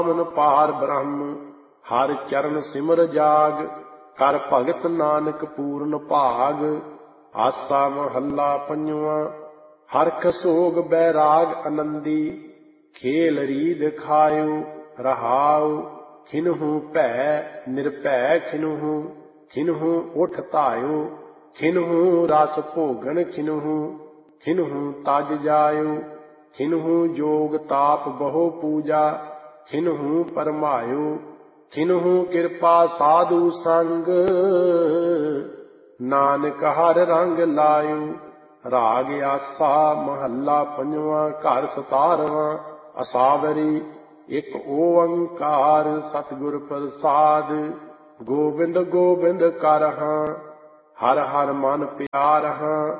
ਮਨ ਪਾਰ ਬ੍ਰਹਮ ਹਰ ਚਰਨ ਸਿਮਰ ਜਾਗ ਕਰ ਭਗਤ ਨਾਨਕ ਪੂਰਨ ਭਾਗ। ਆਸਾ ਮਹੱਲਾ ਪੰਜਵਾਂ। ਹਰਖ ਸੋਗ ਬੈਰਾਗ ਆਨੰਦੀ ਖੇਲ ਰੀਦ ਖਾਇਓ ਰਹਾਉ। ਖਿਨਹੂ ਭੈ ਨਿਰਭੈ ਖਿਨਹੂ ਖਿਨਹੂ ਉਠ ਧਾਇਓ। ਖਿਨਹੂ ਰਸ ਭੋਗਣ ਖਿਨਹੂ ਤਜ ਜਾਇਓ। ਖਿਨਹੂ ਜੋਗ ਤਾਪ ਬਹੁ ਪੂਜਾ ਖਿਨਹੂ ਪਰਮਾਇਓ। ਖਿਨਹੂ ਕਿਰਪਾ ਸਾਧੂ ਸੰਗ ਨਾਨਕ ਹਰ ਰੰਗ ਲਾਇਓ। ਰਾਗ ਆਸਾ ਮਹੱਲਾ ਪੰਜਵਾਂ। ਘਰ ਸਤਾਰਵਾਂ। ਅਸਾਵਰੀ। ਇੱਕ ਓੰਕਾਰ ਸਤਿਗੁਰ ਪ੍ਰਸਾਦ। ਗੋਬਿੰਦ ਗੋਬਿੰਦ ਕਰ ਹਾਂ ਹਰ ਹਰ ਮਨ ਪਿਆਰ ਹਾਂ।